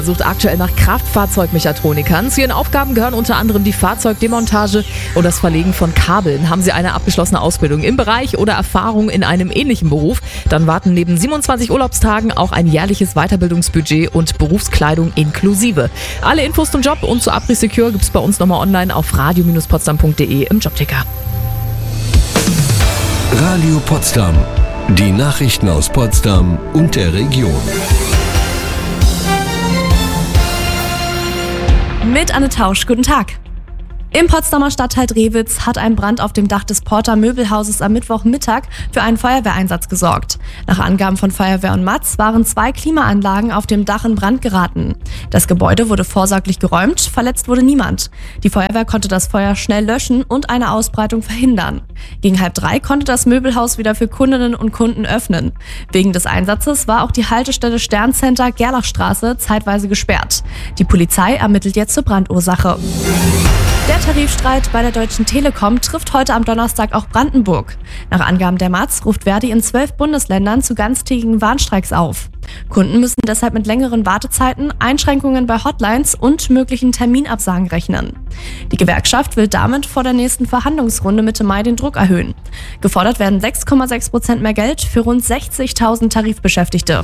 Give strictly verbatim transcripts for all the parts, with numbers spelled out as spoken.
Sucht aktuell nach Kraftfahrzeugmechatronikern. Zu ihren Aufgaben gehören unter anderem die Fahrzeugdemontage und das Verlegen von Kabeln. Haben Sie eine abgeschlossene Ausbildung im Bereich oder Erfahrung in einem ähnlichen Beruf, dann warten neben siebenundzwanzig Urlaubstagen auch ein jährliches Weiterbildungsbudget und Berufskleidung inklusive. Alle Infos zum Job und zu Abri Secure gibt's bei uns nochmal online auf radio Bindestrich potsdam punkt de im Jobticker. Radio Potsdam. Die Nachrichten aus Potsdam und der Region. Mit Anne Tausch, guten Tag. Im Potsdamer Stadtteil Drewitz hat ein Brand auf dem Dach des Porter Möbelhauses am Mittwochmittag für einen Feuerwehreinsatz gesorgt. Nach Angaben von Feuerwehr und Matz waren zwei Klimaanlagen auf dem Dach in Brand geraten. Das Gebäude wurde vorsorglich geräumt, verletzt wurde niemand. Die Feuerwehr konnte das Feuer schnell löschen und eine Ausbreitung verhindern. Gegen halb drei konnte das Möbelhaus wieder für Kundinnen und Kunden öffnen. Wegen des Einsatzes war auch die Haltestelle Sterncenter Gerlachstraße zeitweise gesperrt. Die Polizei ermittelt jetzt zur Brandursache. Der Tarifstreit bei der Deutschen Telekom trifft heute am Donnerstag auch Brandenburg. Nach Angaben der Matz ruft Verdi in zwölf Bundesländern zu ganztägigen Warnstreiks auf. Kunden müssen deshalb mit längeren Wartezeiten, Einschränkungen bei Hotlines und möglichen Terminabsagen rechnen. Die Gewerkschaft will damit vor der nächsten Verhandlungsrunde Mitte Mai den Druck erhöhen. Gefordert werden sechs Komma sechs Prozent mehr Geld für rund sechzigtausend Tarifbeschäftigte.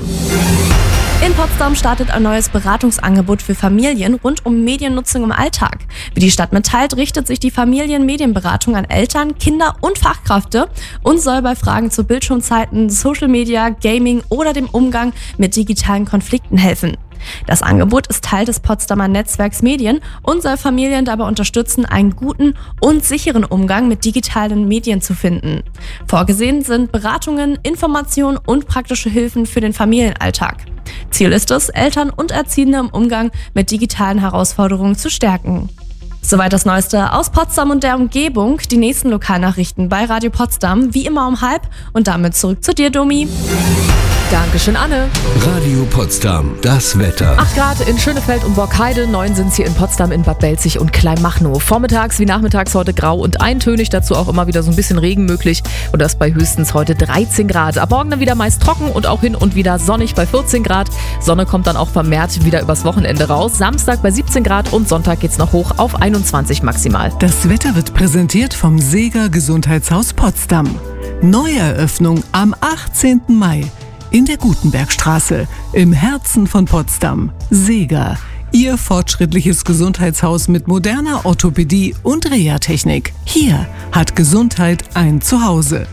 In Potsdam startet ein neues Beratungsangebot für Familien rund um Mediennutzung im Alltag. Wie die Stadt mitteilt, richtet sich die Familienmedienberatung an Eltern, Kinder und Fachkräfte und soll bei Fragen zu Bildschirmzeiten, Social Media, Gaming oder dem Umgang mit digitalen Konflikten helfen. Das Angebot ist Teil des Potsdamer Netzwerks Medien und soll Familien dabei unterstützen, einen guten und sicheren Umgang mit digitalen Medien zu finden. Vorgesehen sind Beratungen, Informationen und praktische Hilfen für den Familienalltag. Ziel ist es, Eltern und Erziehende im Umgang mit digitalen Herausforderungen zu stärken. Soweit das Neueste aus Potsdam und der Umgebung. Die nächsten Lokalnachrichten bei Radio Potsdam, wie immer um halb. Und damit zurück zu dir, Domi. Dankeschön, Anne. Radio Potsdam, das Wetter. acht Grad in Schönefeld und Borkheide, neun sind es hier in Potsdam, in Bad Belzig und Kleinmachnow. Vormittags wie nachmittags heute grau und eintönig, dazu auch immer wieder so ein bisschen Regen möglich und das bei höchstens heute dreizehn Grad. Ab morgen dann wieder meist trocken und auch hin und wieder sonnig bei vierzehn Grad. Sonne kommt dann auch vermehrt wieder übers Wochenende raus. Samstag bei siebzehn Grad und Sonntag geht's noch hoch auf einundzwanzig maximal. Das Wetter wird präsentiert vom Seeger Gesundheitshaus Potsdam. Neueröffnung am achtzehnten Mai. In der Gutenbergstraße, im Herzen von Potsdam. Seeger, Ihr fortschrittliches Gesundheitshaus mit moderner Orthopädie und Reha-Technik. Hier hat Gesundheit ein Zuhause.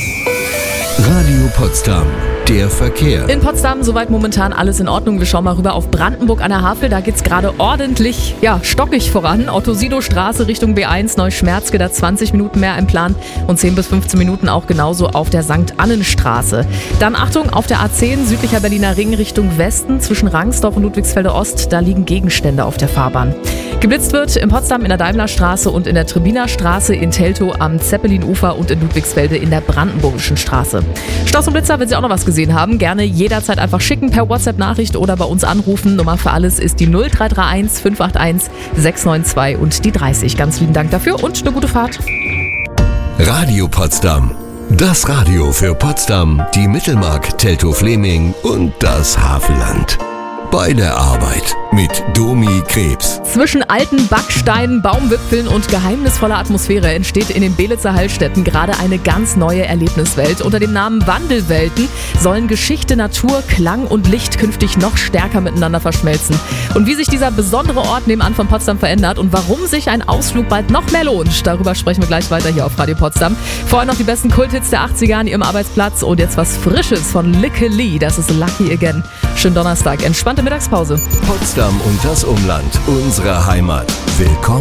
Radio Potsdam, der Verkehr. In Potsdam soweit momentan alles in Ordnung. Wir schauen mal rüber auf Brandenburg an der Havel. Da geht's gerade ordentlich, ja, stockig voran. Otto-Sido-Straße Richtung B eins, Neuschmerzke, da zwanzig Minuten mehr im Plan und zehn bis fünfzehn Minuten auch genauso auf der Sankt Annenstraße. Dann Achtung, auf der A zehn, südlicher Berliner Ring Richtung Westen, zwischen Rangsdorf und Ludwigsfelde Ost, da liegen Gegenstände auf der Fahrbahn. Geblitzt wird in Potsdam in der Daimlerstraße und in der Tribiner Straße, in Teltow am Zeppelinufer und in Ludwigsfelde in der Brandenburgischen Straße. Staus und Blitzer, wenn Sie auch noch was gesehen haben, gerne jederzeit einfach schicken per WhatsApp-Nachricht oder bei uns anrufen. Nummer für alles ist die null drei drei eins fünf acht eins sechs neun zwei und die dreißig. Ganz lieben Dank dafür und eine gute Fahrt. Radio Potsdam. Das Radio für Potsdam, die Mittelmark, Teltow-Fleming und das Havelland. Bei der Arbeit mit Domi Krebs. Zwischen alten Backsteinen, Baumwipfeln und geheimnisvoller Atmosphäre entsteht in den Belitzer Heilstätten gerade eine ganz neue Erlebniswelt. Unter dem Namen Wandelwelten sollen Geschichte, Natur, Klang und Licht künftig noch stärker miteinander verschmelzen. Und wie sich dieser besondere Ort nebenan von Potsdam verändert und warum sich ein Ausflug bald noch mehr lohnt, darüber sprechen wir gleich weiter hier auf Radio Potsdam. Vorher noch die besten Kulthits der achtziger an Ihrem Arbeitsplatz und jetzt was Frisches von Lykke Li. Das ist Lucky Again. Schönen Donnerstag, entspannte Mittagspause. Potsdam und das Umland, unsere Heimat. Willkommen.